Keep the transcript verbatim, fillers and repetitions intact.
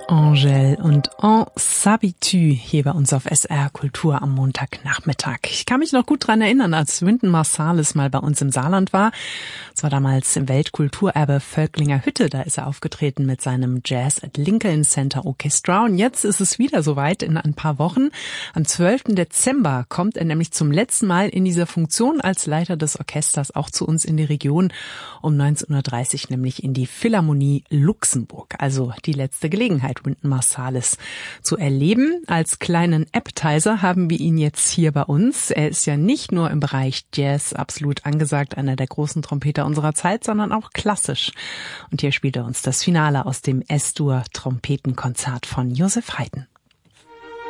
Angèle und On s'habitue hier bei uns auf S R Kultur am Montagnachmittag. Ich kann mich noch gut dran erinnern, als Wynton Marsalis mal bei uns im Saarland war. Es war damals im Weltkulturerbe Völklinger Hütte. Da ist er aufgetreten mit seinem Jazz at Lincoln Center Orchestra. Und jetzt ist es wieder soweit in ein paar Wochen. Am zwölften Dezember kommt er nämlich zum letzten Mal in dieser Funktion als Leiter des Orchesters auch zu uns in die Region. Um neunzehn Uhr dreißig nämlich in die Philharmonie Luxemburg. Also die letzte Gelegenheit, Wynton Marsalis zu erleben. Als kleinen Appetizer haben wir ihn jetzt hier bei uns. Er ist ja nicht nur im Bereich Jazz absolut angesagt, einer der großen Trompeter unserer Zeit, sondern auch klassisch. Und hier spielt er uns das Finale aus dem S-Dur Trompetenkonzert von Joseph Haydn.